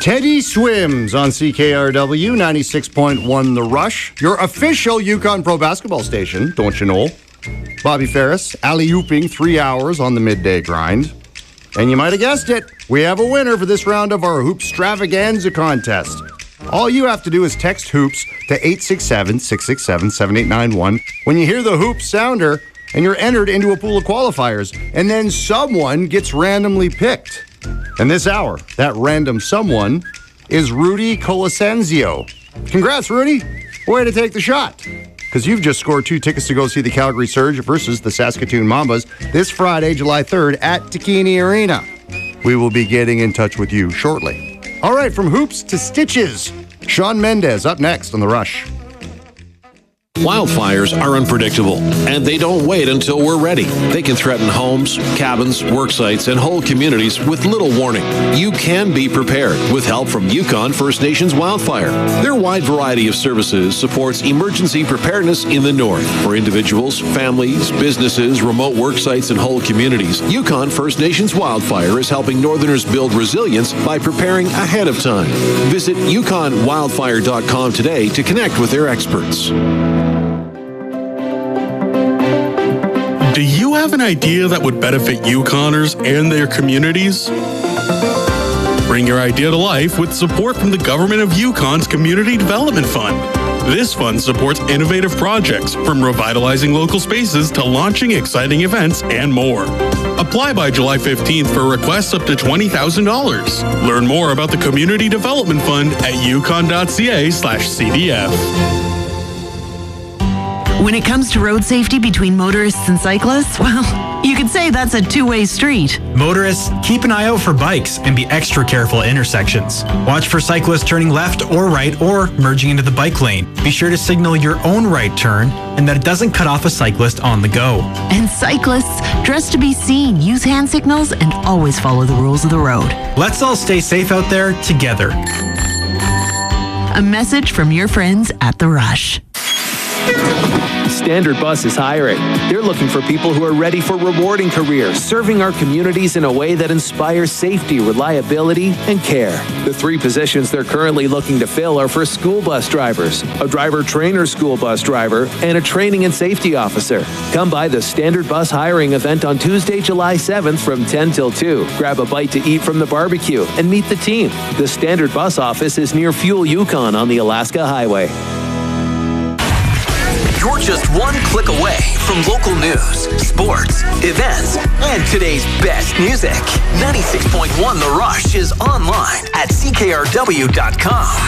Teddy Swims on CKRW 96.1 The Rush, your official Yukon Pro basketball station, don't you know? Bobby Ferris, alley-ooping 3 hours on the midday grind. And you might have guessed it, we have a winner for this round of our Hoopstravaganza contest. All you have to do is text HOOPS to 867-667-7891 when you hear the HOOPS sounder, and you're entered into a pool of qualifiers, and then someone gets randomly picked. And this hour, that random someone is Rudy Colasenzio. Congrats, Rudy. Way to take the shot. Because you've just scored 2 tickets to go see the Calgary Surge versus the Saskatoon Mambas this Friday, July 3rd at Takini Arena. We will be getting in touch with you shortly. All right, from hoops to stitches. Shawn Mendes up next on The Rush. Wildfires are unpredictable, and they don't wait until we're ready. They can threaten homes, cabins, work sites, and whole communities with little warning. You can be prepared with help from Yukon First Nations Wildfire. Their wide variety of services supports emergency preparedness in the north for individuals, families, businesses, remote work sites, and whole communities. Yukon First Nations Wildfire is helping Northerners build resilience by preparing ahead of time. Visit yukonwildfire.com today to connect with their experts. Do you have an idea that would benefit Yukoners and their communities? Bring your idea to life with support from the Government of Yukon's Community Development Fund. This fund supports innovative projects, from revitalizing local spaces to launching exciting events and more. Apply by July 15th for requests up to $20,000. Learn more about the Community Development Fund at yukon.ca/CDF. When it comes to road safety between motorists and cyclists, well, you could say that's a two-way street. Motorists, keep an eye out for bikes and be extra careful at intersections. Watch for cyclists turning left or right or merging into the bike lane. Be sure to signal your own right turn and that it doesn't cut off a cyclist on the go. And cyclists, dress to be seen, use hand signals, and always follow the rules of the road. Let's all stay safe out there together. A message from your friends at The Rush. Standard Bus is hiring. They're looking for people who are ready for rewarding careers, serving our communities in a way that inspires safety, reliability, and care. The 3 positions they're currently looking to fill are for school bus drivers, a driver-trainer school bus driver, and a training and safety officer. Come by the Standard Bus hiring event on Tuesday, July 7th from 10 till 2. Grab a bite to eat from the barbecue and meet the team. The Standard Bus office is near Fuel Yukon on the Alaska Highway. You're just one click away from local news, sports, events, and today's best music. 96.1 The Rush is online at ckrw.com.